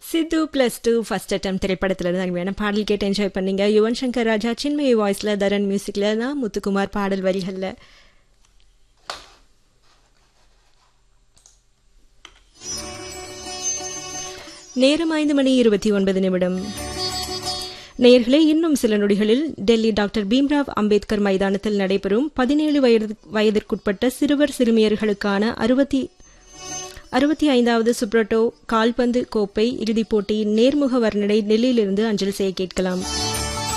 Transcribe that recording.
சித்து +2 first அட்டம் திரைப்படத்திலிருந்து அருமையான பாடல் கேட்டு என்ஜாய் பண்ணீங்க. யுவன் சங்கர் ராஜா சின்மயி வாய்ஸ்ல, தரன் மியூசிக்ல, நான் முத்துக்குமார் பாடல் வரிகள்ல. நேரம் 5:29. நேயர்களே, இன்னும் சில நொடிகளில் டெல்லி டாக்டர் பீம்ராவ் அம்பேத்கர் மைதானத்தில் நடைபெறும் 17 வயதிற்குட்பட்ட சிறுவர் சிறுமியர்களுக்கான 65வது சுப்ரட்டோ கால்பந்து கோப்பை இறுதிப் போட்டியின் நேர்முக வர்ணனை டெல்லியிலிருந்து அஞ்சல் செய்ய கேட்கலாம்.